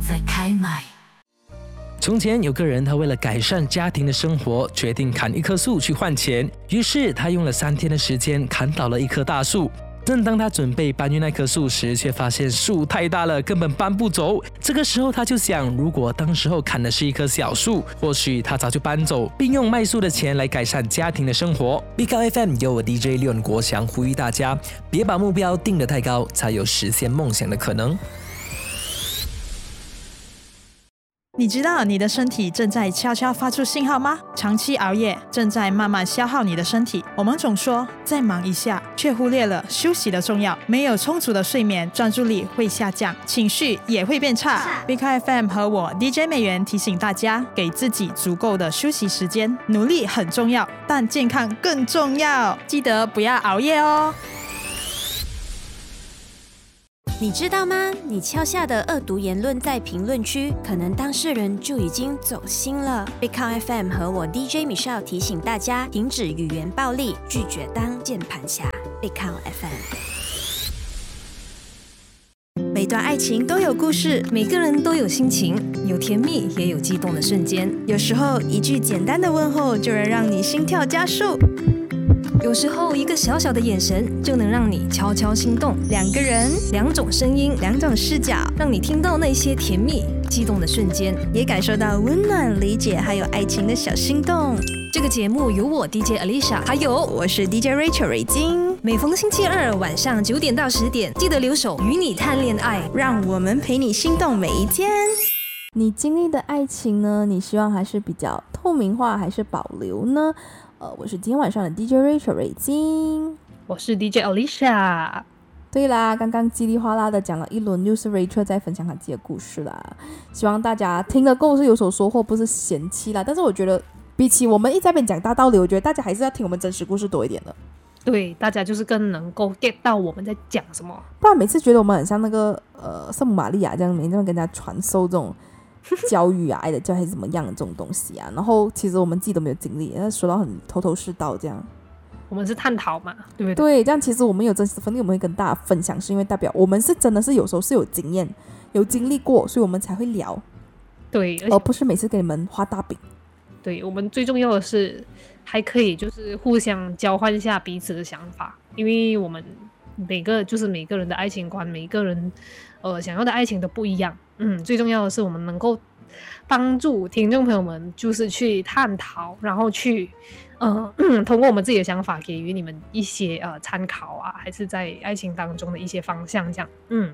在开麦。 从前有个人，他为了改善家庭的生活，决定砍一棵树去换钱。于是他用了3天的时间砍倒了一棵大树。正当他准备搬运那棵树时，却发现树太大了，根本搬不走。这个时候他就想，如果当时候砍的是一棵小树，或许他早就搬走，并用卖树的钱来改善家庭的生活。Big Out FM 由我 DJ 廖国祥呼吁大家，别把目标定得太高，才有实现梦想的可能。 你知道你的身体正在悄悄发出信号吗？长期熬夜正在慢慢消耗你的身体。我们总说再忙一下，却忽略了休息的重要。没有充足的睡眠，专注力会下降，情绪也会变差。Big FM 和我 DJ 美元提醒大家，给自己足够的休息时间。努力很重要，但健康更重要。记得不要熬夜哦。 你知道吗？你敲下的恶毒言论在评论区，可能当事人就已经走心了。Big Count FM 和我 DJ Michelle 提醒大家，停止语言暴力，拒绝当键盘侠。Big Count FM。每段爱情都有故事， 每个人都有心情，有甜蜜也有激动的瞬间。 有时候一句简单的问候就能让你心跳加速。 有时候一个小小的眼神就能让你悄悄心动。 2个人 ，2种声音 ，2种视角， 让你听到那些甜蜜激动的瞬间， 也感受到温暖、理解还有爱情的小心动。 这个节目由我 DJ Alicia 还有我是 DJ Rachel 瑞金， 每逢星期二晚上9点到10点，记得留守与你谈恋爱， 让我们陪你心动每一天。 你经历的爱情呢，你希望还是比较透明化还是保留呢？我是今天晚上的 DJ Rachel 瑞金， 我是 DJ Alicia。 对啦，刚刚叽里哗啦的讲了一轮，又是 Rachel 在分享她自己的故事啦。希望大家听了够是有所收获，不是嫌弃啦。但是我觉得，比起我们一直在那边讲大道理，我觉得大家还是要听我们真实故事多一点的。 对，大家就是更能够 get 到我们在讲什么。 不然每次觉得我们很像那个圣母玛利亚这样，每天跟大家传授这种教育啊、爱的教还是怎么样的这种东西啊，然后其实我们自己都没有经历，说到很头头是道这样。 我们是探讨嘛，对不对？ 对，这样其实我们有真实的分析，我们会跟大家分享，是因为代表我们是真的是有时候是有经验、有经历过，所以我们才会聊。 对， 而不是每次给你们画大饼。 对，我们最重要的是还可以就是互相交换一下彼此的想法，因为我们每个人的爱情观，每个人想要的爱情都不一样。最重要的是我们能够帮助听众朋友们就是去探讨，然后去通过我们自己的想法给予你们一些参考啊，还是在爱情当中的一些方向这样。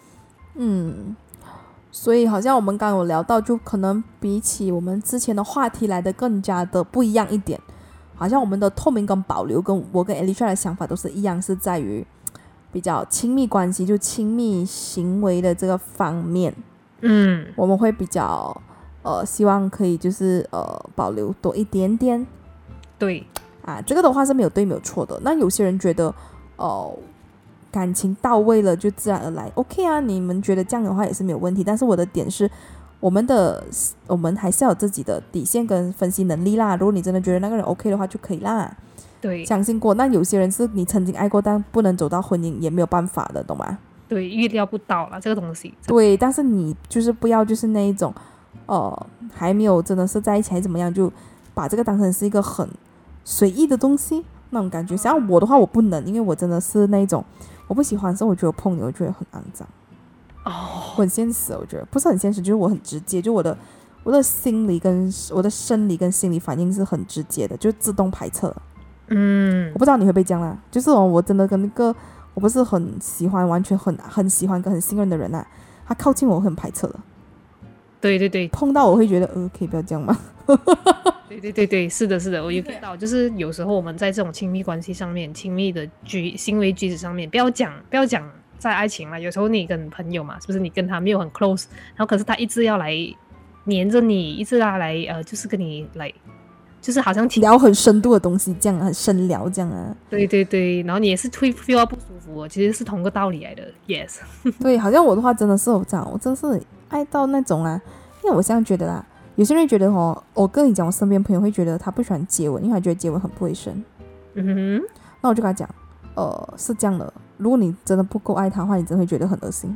所以好像我们刚刚有聊到，就可能比起我们之前的话题来的更加的不一样一点，好像我们的透明跟保留跟我跟 Alicia 的想法都是一样，是在于比较亲密关系，就亲密行为的这个方面。我们会比较希望可以就是保留多一点点。 对啊，这个的话是没有对没有错的。那有些人觉得感情到位了就自然而来 OK 啊，你们觉得这样的话也是没有问题。但是我的点是我们还是要有自己的底线跟分析能力啦。如果你真的觉得那个人 OK 的话就可以啦， 对， 相信过。那有些人是你曾经爱过但不能走到婚姻也没有办法的，懂吗？ 对，预料不到了这个东西。 对，但是你就是不要就是那一种还没有真的是在一起还怎么样，就把这个当成是一个很随意的东西那种感觉。像我的话我不能，因为我真的是那一种我不喜欢，所以我觉得我碰你我觉得很肮脏。我很现实，我觉得不是很现实，就是我很直接，就我的心理跟我的生理跟心理反应是很直接的，就自动排斥。我不知道你会不会这样啦，就是我真的跟那个我不是很喜欢，完全很喜欢跟很信任的人啊，他靠近我很排斥的。对对对，碰到我会觉得可以不要这样吗？ 对，是的，我有看到，就是有时候我们在这种亲密关系上面，亲密的行为举止上面，不要讲在爱情啦，有时候你跟朋友嘛，是不是你跟他没有很 close， 然后可是他一直要来黏着你，一直要来就是跟你来，就是好像聊很深度的东西，这样很深聊这样啊。 对，然后你也是会 feel 到不舒服，其实是同个道理来的。Yes 对，好像我的话真的是这样，我真是爱到那种啊，因为我这样觉得啦。有些人会觉得我跟你讲，我身边朋友会觉得他不喜欢接吻，因为他觉得接吻很不卫生。那我就跟他讲是这样的，如果你真的不够爱他的话，你真的会觉得很恶心。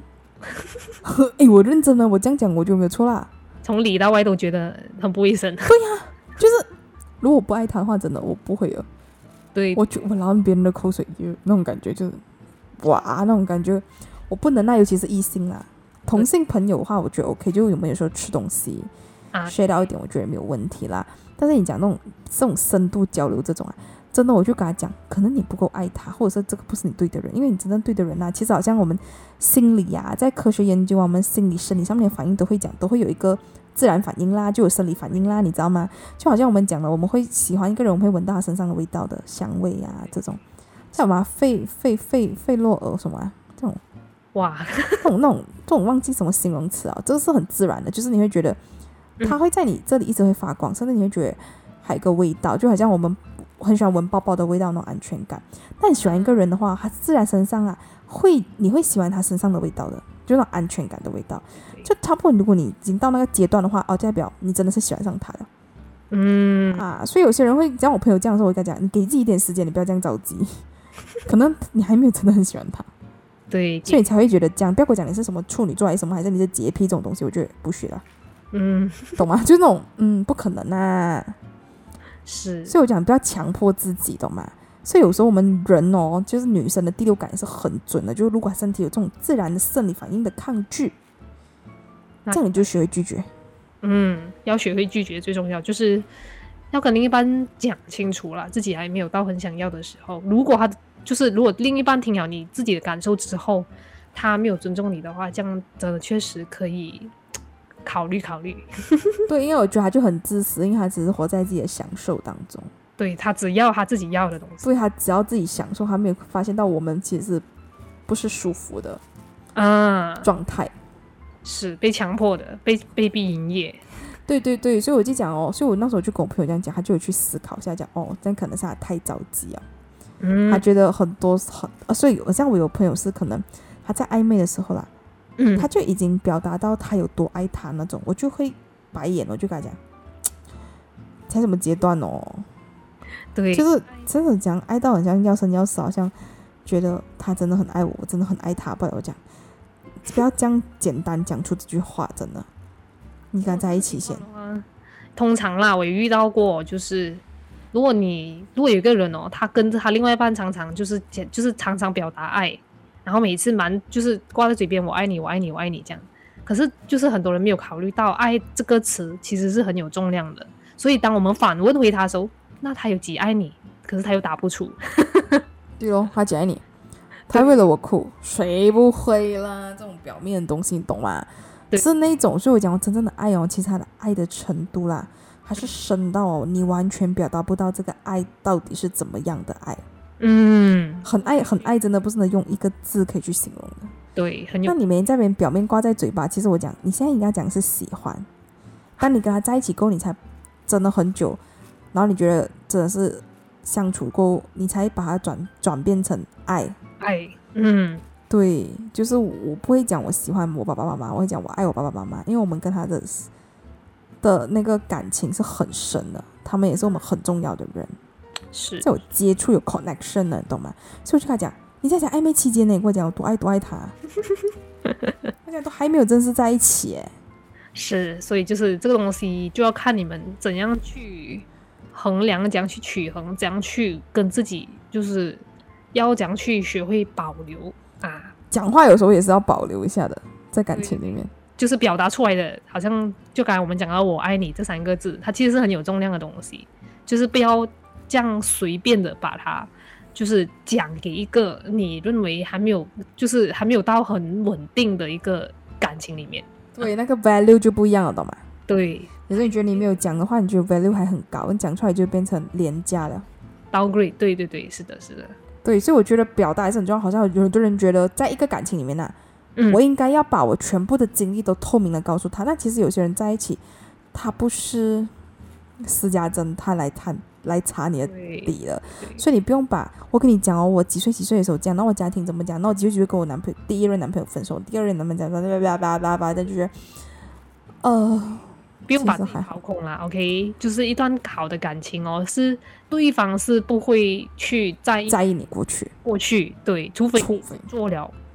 哎，我认真的，我这样讲我就没有错啦。 从里到外都觉得很不卫生。 就是如果不爱他的话，真的我不会了。 对， 我拉别人的口水那种感觉就是哇，那种感觉我不能啊，尤其是异性啦。同性朋友的话，我觉得 OK， 就有没有说吃东西share 到一点，我觉得没有问题啦。但是你讲这种深度交流这种啊，真的我就跟他讲，可能你不够爱他，或者是这个不是你对的人，因为你真正对的人啊，其实好像我们心理啊，在科学研究啊，我们心理生理上面的反应都会有一个自然反应啦，就有生理反应啦，你知道吗？就好像我们讲了，我们会喜欢一个人，我们会闻到他身上的味道的香味啊，这种叫什么费洛尔什么啊，这种哇， 这种忘记什么形容词啊，这个是很自然的，就是你会觉得它会在你这里一直会发光，甚至你会觉得还有一个味道，就好像我们很喜欢闻包包的味道那种安全感。但你喜欢一个人的话，他自然身上啊你会喜欢他身上的味道的，就那种安全感的味道。就差不多，如果你已经到那个阶段的话，代表你真的是喜欢上他了。所以有些人会像我朋友这样说，我跟他讲，你给自己一点时间，你不要这样着急，可能你还没有真的很喜欢他。 对， 所以你才会觉得这样。不要跟我讲你是什么处女座还是什么，还是你是洁癖这种东西，我觉得不学了。懂吗？就是那种不可能啊。 是， 所以我讲不要强迫自己，懂吗？所以有时候我们人就是女生的第六感是很准的，就是如果身体有这种自然的生理反应的抗拒，这样你就学会拒绝。 要学会拒绝最重要，就是要跟另一半讲清楚啦，自己还没有到很想要的时候。如果另一半听了你自己的感受之后，他没有尊重你的话，这样真的确实可以考虑。 对，因为我觉得他就很自私，因为他只是活在自己的享受当中。 对，他只要他自己要的东西， 所以他只要自己享受，他没有发现到我们其实不是舒服的状态， 是被强迫的，被逼营业。 对，所以我就讲所以我那时候就跟我朋友这样讲，他就有去思考一下，讲这样可能是他太着急啊。他觉得很多所以像我有朋友是可能他在暧昧的时候啦，他就已经表达到他有多爱他那种，我就会白眼，我就跟他讲，才什么阶段对， 就是真的讲爱到很像要生要死，好像觉得他真的很爱我，我真的很爱他。不然我讲，不要这样简单讲出这句话，真的，你跟他在一起先。 通常啦，我也遇到过，就是如果有一个人他跟着他另外一半常常就是常常表达爱，然后每次就是挂在嘴边，我爱你，我爱你，我爱你这样。可是就是很多人没有考虑到，爱这个词其实是很有重量的。所以当我们反问回他的时候，那他有几爱你？可是他又答不出。 对咯，他几爱你？他为了我哭，谁不会啦？这种表面的东西，你懂吗？是那种，所以我讲真正的爱其实他的爱的程度啦，还是深到你完全表达不到这个爱到底是怎么样的爱。很爱真的不是能用一个字可以去形容的。 对， 那你没在别人表面挂在嘴巴，其实我讲你现在应该讲是喜欢，当你跟他在一起过后，你才真的很久，然后你觉得真的是相处过，你才把它转变成爱。对，就是我不会讲我喜欢我爸爸妈妈，我会讲我爱我爸爸妈妈，因为我们跟他的那个感情是很深的，他们也是我们很重要的人， 是在有接触有 connection 的，你懂吗？所以我就跟他讲，你在讲暧昧期间呢，你跟我讲我多爱他，我讲都还没有正式在一起耶。 是，所以就是这个东西就要看你们怎样去衡量，怎样去取衡，怎样去跟自己，就是要怎样去学会保留讲话有时候也是要保留一下的，在感情里面， 就是表达出来的，好像就刚才我们讲到我爱你这3个字，它其实是很有重量的东西，就是不要这样随便的把它就是讲给一个你认为还没有到很稳定的一个感情里面。 对，那个 value 就不一样了，懂吗？ 对， 有时候你觉得你没有讲的话，你觉得 value 还很高，你讲出来就变成廉价了。 downgrade， 对，是的。 对，所以我觉得表达还是很重要。好像有很多人觉得，在一个感情里面我应该要把我全部的经历都透明的告诉他。但其实有些人在一起，他不是私家侦探来查你的底了，所以你不用把我跟你讲我几岁的时候这样，那我家庭怎么讲，那我几岁跟我第一任男朋友分手，第二任男朋友讲但就觉得不用把自己掏空啦 ，OK， 就是一段好的感情是对方是不会去在意你过去， 对，除非做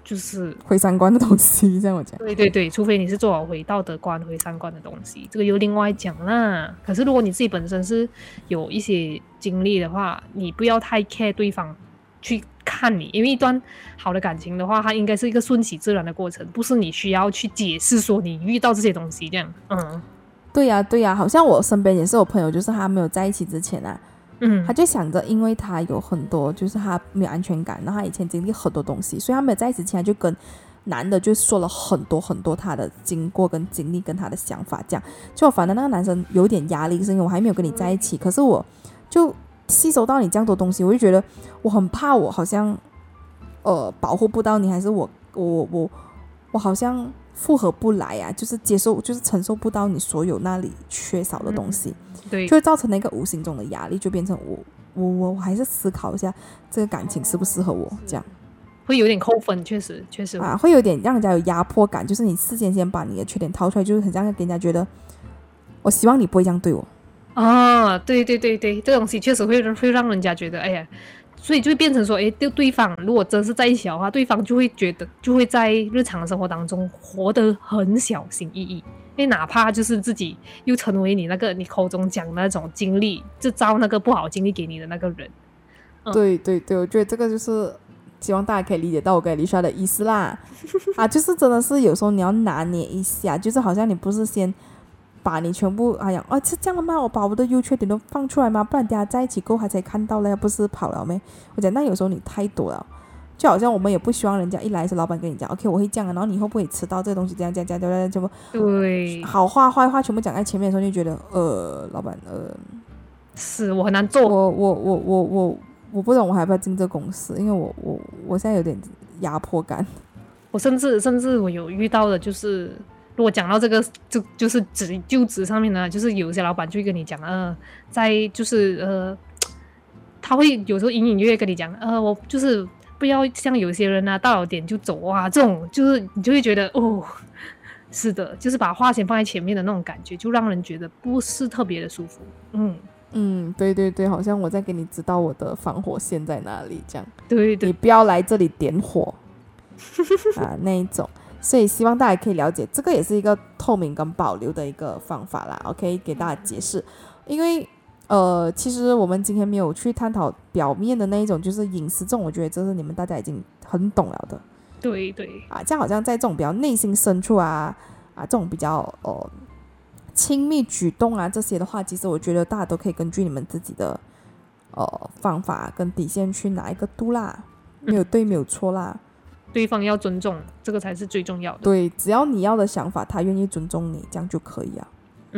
就是毁三观的东西，这样我讲。 对对对，除非你是做好回道德观、回三观的东西，这个又另外讲啦。可是如果你自己本身是有一些经历的话，你不要太 care 对方去看你，因为一段好的感情的话，它应该是一个顺其自然的过程，不是你需要去解释说你遇到这些东西这样。 对呀对呀，好像我身边也是有朋友，就是他没有在一起之前啊，他就想着，因为他有很多就是他没有安全感，然后他以前经历很多东西，所以他没有在一起之前就跟男的就说了很多很多他的经过跟经历跟他的想法，这样就反正那个男生有点压力，是因为我还没有跟你在一起，可是我就吸收到你这样多东西，我就觉得我很怕我好像保护不到你，还是我好像复合不来啊，就是接受就是承受不到你所有那里缺少的东西， 对， 就会造成那个无形中的压力，就变成我还是思考一下这个感情适不适合我，这样会有点扣分，确实啊，会有点让人家有压迫感，就是你事先把你的缺点掏出来，就是很像给人家觉得我希望你不会这样对我啊，对对对对，这东西确实会让人家觉得，哎呀，所以就会变成说，哎，对方如果真是在一起的话，对方就会觉得，就会在日常生活当中活得很小心翼翼，因为哪怕就是自己又成为你那个你口中讲的那种经历，制造那个不好经历给你的那个人。 对对对，我觉得这个就是希望大家可以理解到我跟Alicia的意思啦。啊，就是真的是有时候你要拿捏一下，就是好像你不是先把你全部是这样的吗？我把我的优缺点都放出来吗？不然大家在一起过后还才看到了，不是跑了没？我讲那有时候你太多了，就好像我们也不希望人家一来是老板跟你讲 OK 我会这样，然后你以后不会迟到这个东西这样全部对， 好话坏话全部讲在前面的时候，就觉得老板是我很难做， 我不懂我还要不要进这公司，因为我现在有点压迫感。 我甚至我有遇到的就是如果讲到这个就是就职上面呢，就是有些老板就会跟你讲在就是他会有时候隐隐约约跟你讲我就是不要像有些人啊到了点就走啊，这种就是你就会觉得是的，就是把话先放在前面的那种感觉，就让人觉得不是特别的舒服。 对对对，好像我在给你知道我的防火线在哪里这样， 对对， 你不要来这里点火那一种。所以希望大家可以了解，这个也是一个透明跟保留的一个方法啦 OK 给大家解释。因为其实我们今天没有去探讨表面的那一种就是隐私，这种我觉得这是你们大家已经很懂了的。 对对这样好像在这种比较内心深处这种比较亲密举动这些的话，其实我觉得大家都可以根据你们自己的方法跟底线去拿一个度啦，没有对没有错啦， 对方要尊重，这个才是最重要的。 对，只要你要的想法他愿意尊重你，这样就可以啊。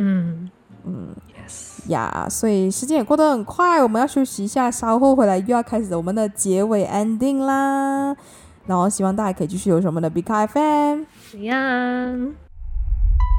yes 所以时间也过得很快，我们要休息一下，稍后回来又要开始我们的结尾 ending 啦。然后希望大家可以继续留守我们的 BKFM。 怎样？